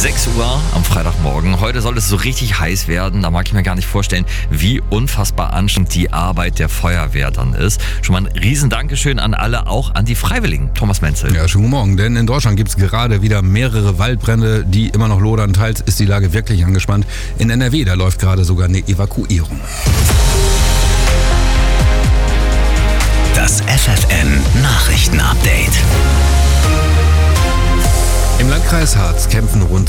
6 Uhr am Freitagmorgen. Heute soll es so richtig heiß werden. Da mag ich mir gar nicht vorstellen, wie unfassbar anstrengend die Arbeit der Feuerwehr dann ist. Schon mal ein riesen Dankeschön an alle, auch an die Freiwilligen. Thomas Menzel. Ja, schönen guten Morgen. Denn in Deutschland gibt es gerade wieder mehrere Waldbrände, die immer noch lodern. Teils ist die Lage wirklich angespannt. In NRW, da läuft gerade sogar eine Evakuierung. Das FFN-Nachrichten-Update. Im Landkreis Harz kämpfen rund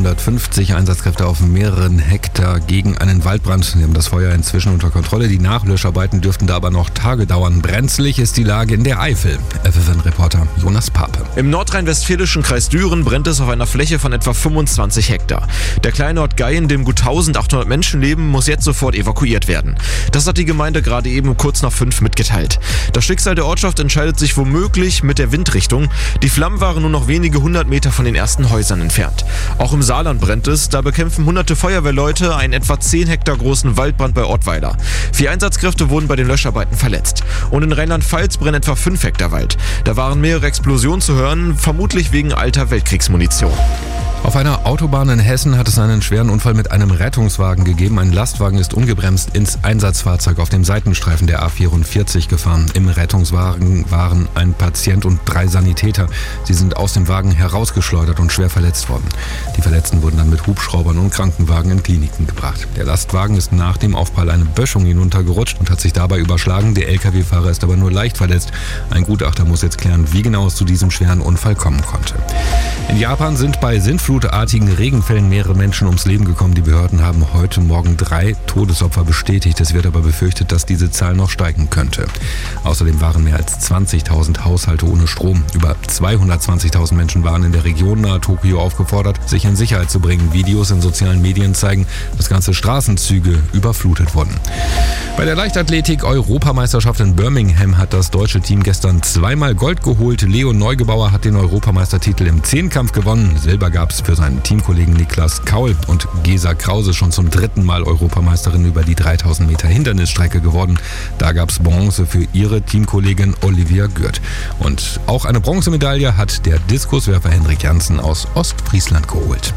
250 Einsatzkräfte auf mehreren Hektar gegen einen Waldbrand. Sie haben das Feuer inzwischen unter Kontrolle. Die Nachlöscharbeiten dürften da aber noch Tage dauern. Brenzlig ist die Lage in der Eifel. FFN-Reporter Jonas Pape. Im nordrhein-westfälischen Kreis Düren brennt es auf einer Fläche von etwa 25 Hektar. Der kleine Ort Gey, in dem gut 1800 Menschen leben, muss jetzt sofort evakuiert werden. Das hat die Gemeinde gerade eben kurz nach 5 mitgeteilt. Das Schicksal der Ortschaft entscheidet sich womöglich mit der Windrichtung. Die Flammen waren nur noch wenige 100 Meter von den ersten Häusern entfernt. Auch im Saarland brennt es. Da bekämpfen hunderte Feuerwehrleute einen etwa 10 Hektar großen Waldbrand bei Ortweiler. 4 Einsatzkräfte wurden bei den Löscharbeiten verletzt. Und in Rheinland-Pfalz brennt etwa 5 Hektar Wald. Da waren mehrere Explosionen zu hören, vermutlich wegen alter Weltkriegsmunition. Auf einer Autobahn in Hessen hat es einen schweren Unfall mit einem Rettungswagen gegeben. Ein Lastwagen ist ungebremst ins Einsatzfahrzeug auf dem Seitenstreifen der A44 gefahren. Im Rettungswagen waren ein Patient und 3 Sanitäter. Sie sind aus dem Wagen herausgeschleudert und schwer verletzt worden. Die Verletzten wurden dann mit Hubschraubern und Krankenwagen in Kliniken gebracht. Der Lastwagen ist nach dem Aufprall eine Böschung hinuntergerutscht und hat sich dabei überschlagen. Der Lkw-Fahrer ist aber nur leicht verletzt. Ein Gutachter muss jetzt klären, wie genau es zu diesem schweren Unfall kommen konnte. In Japan sind bei sintflutartigen Regenfällen mehrere Menschen ums Leben gekommen. Die Behörden haben heute Morgen 3 Todesopfer bestätigt. Es wird aber befürchtet, dass diese Zahl noch steigen könnte. Außerdem waren mehr als 20.000 Haushalte ohne Strom. Über 220.000 Menschen waren in der Region nahe Tokio aufgefordert, sich in Sicherheit zu bringen. Videos in sozialen Medien zeigen, dass ganze Straßenzüge überflutet wurden. Bei der Leichtathletik-Europameisterschaft in Birmingham hat das deutsche Team gestern 2-mal Gold geholt. Leo Neugebauer hat den Europameistertitel im Zehnkampf gewonnen. Silber gab es für seinen Teamkollegen Niklas Kaul und Gesa Krause schon zum 3. Mal Europameisterin über die 3000 Meter Hindernisstrecke geworden. Da gab es Bronze für ihre Teamkollegin Olivia Gürt. Und auch eine Bronzemedaille hat der Diskuswerfer Henrik Janssen aus Ostfriesland geholt.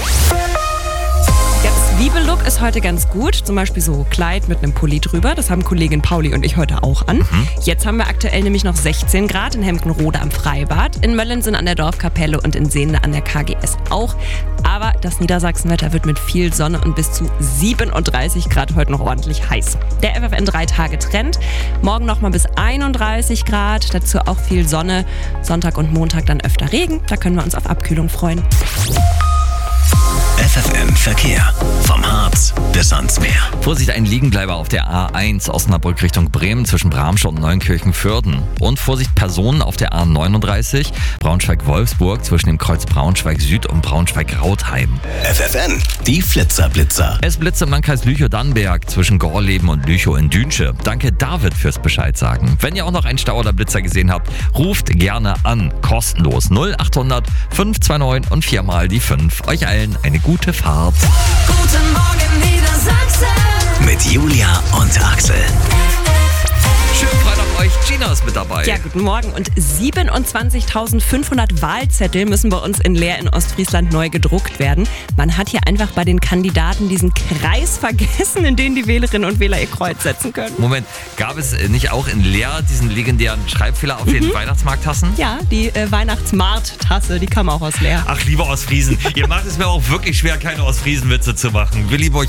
Das Zwiebellook ist heute ganz gut, zum Beispiel so Kleid mit einem Pulli drüber. Das haben Kollegin Pauli und ich heute auch an. Jetzt haben wir aktuell nämlich noch 16 Grad in Hemkenrode am Freibad, in Möllensen an der Dorfkapelle und in Sehnde an der KGS auch. Aber das Niedersachsenwetter wird mit viel Sonne und bis zu 37 Grad heute noch ordentlich heiß. Der FFN 3-Tage-Trend. Morgen nochmal bis 31 Grad, dazu auch viel Sonne. Sonntag und Montag dann öfter Regen, da können wir uns auf Abkühlung freuen. FFN Verkehr. Vom Harz bis ans Meer. Vorsicht, ein Liegenbleiber auf der A1 Osnabrück Richtung Bremen zwischen Bramstadt und Neunkirchen-Vörden. Und Vorsicht, Personen auf der A39 Braunschweig-Wolfsburg zwischen dem Kreuz Braunschweig-Süd und Braunschweig-Rautheim. FFN, die Flitzer-Blitzer. Es blitzt im Landkreis Lüchow-Dannenberg zwischen Gorleben und Lüchow in Dünsche. Danke David fürs Bescheid sagen. Wenn ihr auch noch einen Stau oder Blitzer gesehen habt, ruft gerne an. Kostenlos 0800 529 und 4 mal die 5. Euch allen eine gute Fahrt. Guten Morgen Niedersachsen. Mit Julia und Axel. Schönen Freitag euch. Gina ist mit dabei. Ja, guten Morgen. Und 27.500 Wahlzettel müssen bei uns in Leer in Ostfriesland neu gedruckt werden. Man hat hier einfach bei den Kandidaten diesen Kreis vergessen, in den die Wählerinnen und Wähler ihr Kreuz setzen können. Moment, gab es nicht auch in Leer diesen legendären Schreibfehler auf den Weihnachtsmarkttassen? Ja, die Weihnachtsmarkt-Tasse, die kam auch aus Leer. Ach, liebe Ostfriesen, ihr macht es mir auch wirklich schwer, keine Ostfriesen-Witze zu machen. Wir lieben euch